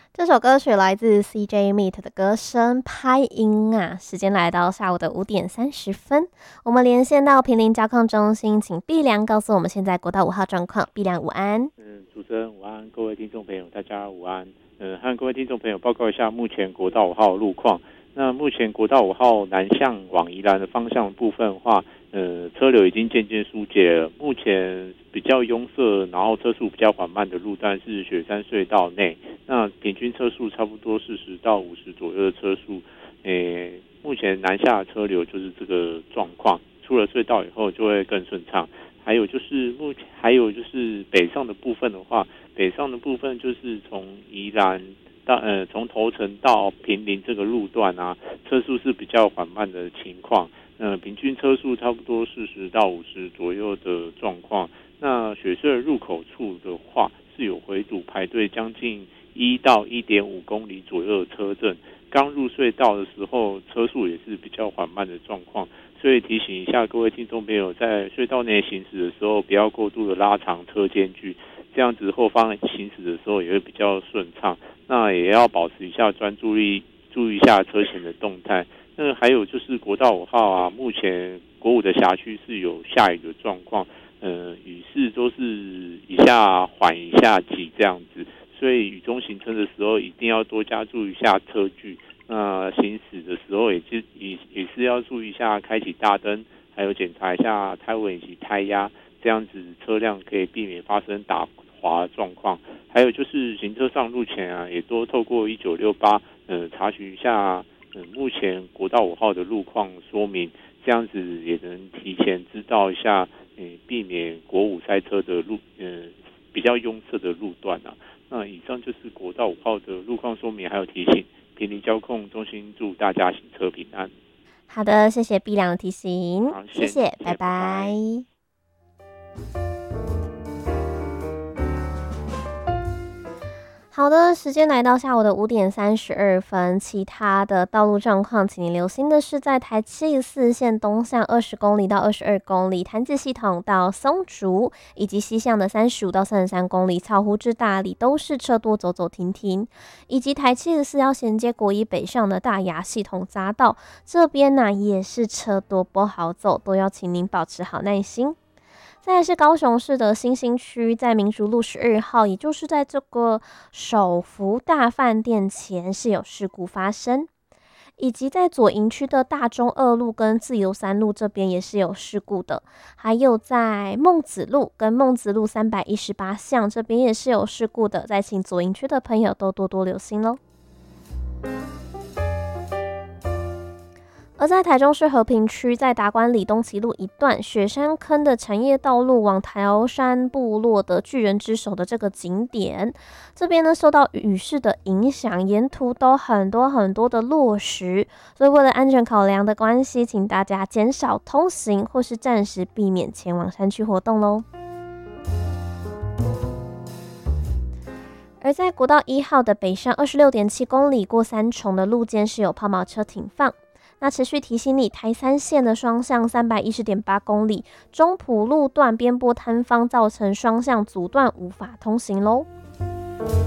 这首歌曲来自 CJ Meet 的歌声拍音啊，时间来到下午的5:30，我们连线到坪林交控中心，请碧良告诉我们现在国道5号状况。碧良午安。 主持人午安，各位听众朋友，大家午安。和各位听众朋友报告一下目前国道5号路况。那目前国道5号南向往宜兰的方向部分的话，车流已经渐渐疏解了。目前比较拥塞，然后车速比较缓慢的路段是雪山隧道内，那平均车速差不多40到50左右的车速。目前南下的车流就是这个状况，出了隧道以后就会更顺畅。还有就是北上的部分的话，北上的部分就是从宜兰到从头城到坪林这个路段啊，车速是比较缓慢的情况。平均车速差不多40到50左右的状况。那雪隧入口处的话，是有回堵排队将近1到1.5公里左右的车阵。刚入隧道的时候，车速也是比较缓慢的状况。所以提醒一下各位听众朋友，在隧道内行驶的时候，不要过度的拉长车间距，这样子后方行驶的时候也会比较顺畅。那也要保持一下专注力，注意一下车前的动态。那还有就是国道5号啊，目前国5的辖区是有下雨的状况，雨势都是一下缓一下急这样子，所以雨中行车的时候一定要多加注意一下车距。那行驶的时候也是要注意一下开启大灯，还有检查一下胎稳以及胎压，这样子车辆可以避免发生打滑的状况。还有就是行车上路前啊，也多透过1968查询一下目前国道5号的路况说明，这样子也能提前知道一下避免国5塞车的比较拥塞的路段啊。那以上就是国道5号的路况说明还有提醒。坪林交控中心祝大家行车平安。 好的，谢谢碧良的提醒， 好， 谢谢，拜拜拜。 好的，时间来到下午的5:32，其他的道路状况，请您留心的是，在台74线东向20公里到22公里，潭子系统到松竹，以及西向的35到33公里，草湖至大里都是车多走走停停，以及台74要衔接国一北上的大雅系统匝道，这边呢也是车多不好走，都要请您保持好耐心。再来是高雄市的新兴区，在民族路12号，也就是在这个首福大饭店前是有事故发生，以及在左营区的大中2路跟自由3路这边也是有事故的，还有在孟子路跟孟子路318巷这边也是有事故的，再请左营区的朋友都多多留心咯。而在台中市和平区，在达观里东崎路一段雪山坑的产业道路往桃山部落的巨人之手的这个景点，这边呢受到雨势的影响，沿途都很多的落石，所以为了安全考量的关系，请大家减少通行或是暂时避免前往山区活动咯。而在国道1号的北上26.7公里过三重的路肩是有抛锚车停放。那持续提醒你，台3线的双向310.8公里，中埔路段边坡坍方造成双向阻断无法通行咯。